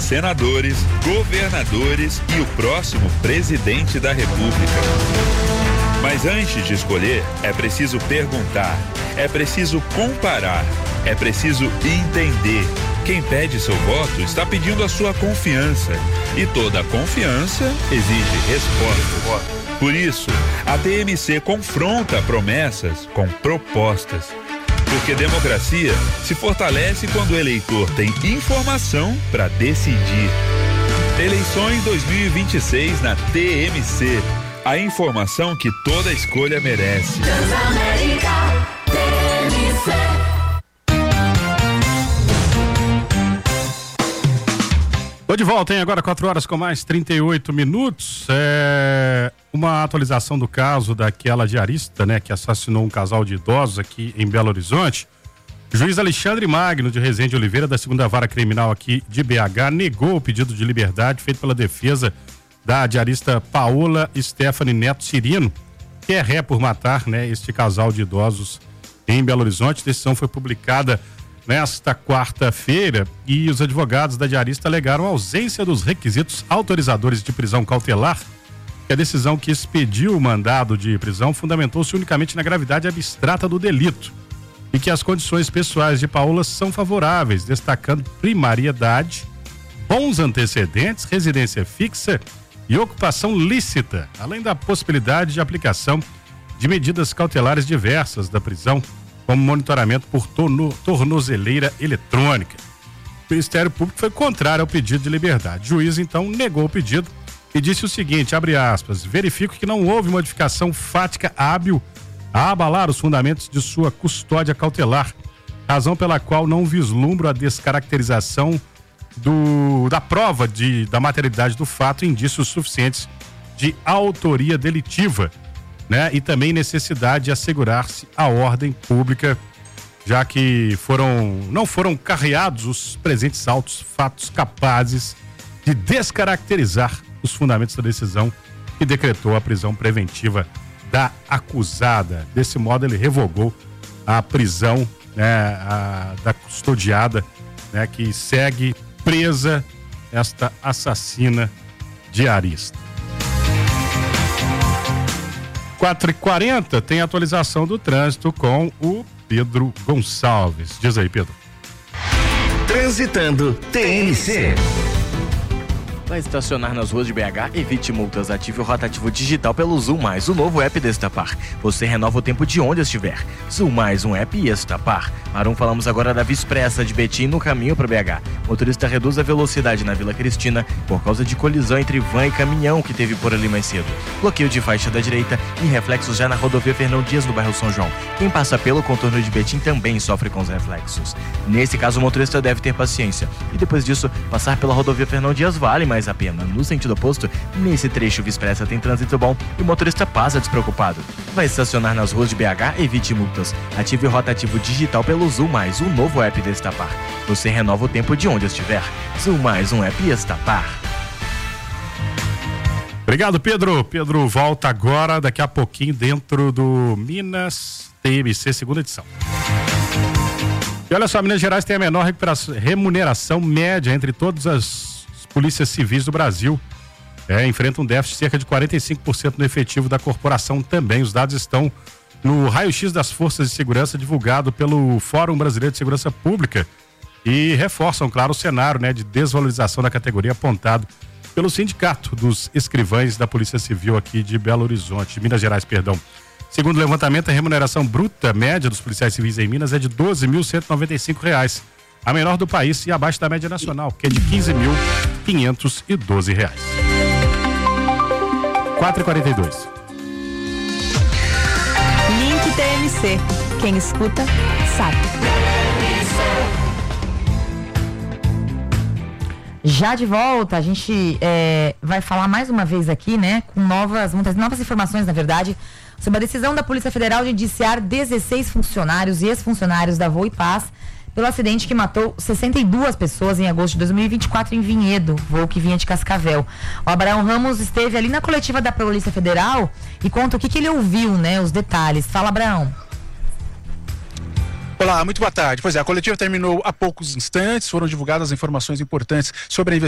senadores, governadores e o próximo presidente da República. Mas antes de escolher, é preciso perguntar, é preciso comparar, é preciso entender. Quem pede seu voto está pedindo a sua confiança. E toda confiança exige resposta. Por isso, a TMC confronta promessas com propostas. Porque democracia se fortalece quando o eleitor tem informação para decidir. Eleições 2026 na TMC. A informação que toda escolha merece. Transamérica, TMC. Tô de volta, hein? Agora 4 horas com mais 38 minutos. Uma atualização do caso daquela diarista, né, que assassinou um casal de idosos aqui em Belo Horizonte. O juiz Alexandre Magno de Rezende Oliveira, da 2ª Vara Criminal aqui de BH, negou o pedido de liberdade feito pela defesa da diarista Paola Stephanie Neto Cirino, que é ré por matar, né, este casal de idosos em Belo Horizonte. A decisão foi publicada nesta quarta-feira e os advogados da diarista alegaram a ausência dos requisitos autorizadores de prisão cautelar. A decisão que expediu o mandado de prisão fundamentou-se unicamente na gravidade abstrata do delito e que as condições pessoais de Paola são favoráveis, destacando primariedade, bons antecedentes, residência fixa e ocupação lícita, além da possibilidade de aplicação de medidas cautelares diversas da prisão, como monitoramento por tornozeleira eletrônica. O Ministério Público foi contrário ao pedido de liberdade. O juiz, então, negou o pedido e disse o seguinte, abre aspas, verifico que não houve modificação fática hábil a abalar os fundamentos de sua custódia cautelar, razão pela qual não vislumbro a descaracterização da prova da materialidade do fato e indícios suficientes de autoria delitiva, né? E também necessidade de assegurar-se a ordem pública, já que não foram carreados os presentes autos fatos capazes de descaracterizar os fundamentos da decisão que decretou a prisão preventiva da acusada. Desse modo, ele revogou a prisão, né, da custodiada, né, que segue presa esta assassina diarista. 4h40 tem atualização do trânsito com o Pedro Gonçalves. Diz aí, Pedro. Transitando TMC. Vai estacionar nas ruas de BH? Evite multas. Ative o rotativo digital pelo Zoom Mais, o novo app Destapar. Você renova o tempo de onde estiver. Zoom Mais, um app e Estapar. Marum, falamos agora da Via Expressa de Betim no caminho para BH. Motorista reduz a velocidade na Vila Cristina por causa de colisão entre van e caminhão que teve por ali mais cedo. Bloqueio de faixa da direita e reflexos já na rodovia Fernão Dias no bairro São João. Quem passa pelo contorno de Betim também sofre com os reflexos. Nesse caso, o motorista deve ter paciência. E depois disso, passar pela rodovia Fernão Dias vale mais a pena. No sentido oposto, nesse trecho Via Expressa tem trânsito bom e o motorista passa despreocupado. Vai estacionar nas ruas de BH? Evite multas. Ative o rotativo digital pelo Zoom Mais, o novo app Destapar. Você renova o tempo de onde estiver. Zoom Mais, um app e Estapar. Obrigado, Pedro. Pedro volta agora, daqui a pouquinho, dentro do Minas TMC, segunda edição. E olha só, Minas Gerais tem a menor remuneração média entre todas as polícias civis do Brasil. Enfrenta um déficit de cerca de 45% no efetivo da corporação também. Os dados estão no raio-x das forças de segurança divulgado pelo Fórum Brasileiro de Segurança Pública e reforçam, claro, o cenário, né, de desvalorização da categoria apontado pelo Sindicato dos Escrivães da Polícia Civil aqui de Belo Horizonte, de Minas Gerais, perdão. Segundo o levantamento, a remuneração bruta média dos policiais civis em Minas é de R$ 12.195. A menor do país e abaixo da média nacional, que é de R$ 15.512. 4h42. Link TMC. Quem escuta, sabe. Já de volta, a gente vai falar mais uma vez aqui, né, com muitas novas informações, na verdade, sobre a decisão da Polícia Federal de indiciar 16 funcionários e ex-funcionários da Voo e Paz pelo acidente que matou 62 pessoas em agosto de 2024 em Vinhedo, voo que vinha de Cascavel. O Abraão Ramos esteve ali na coletiva da Polícia Federal e conta o que ele ouviu, né, os detalhes. Fala, Abraão. Olá, muito boa tarde. Pois é, a coletiva terminou há poucos instantes, foram divulgadas informações importantes sobre a investigação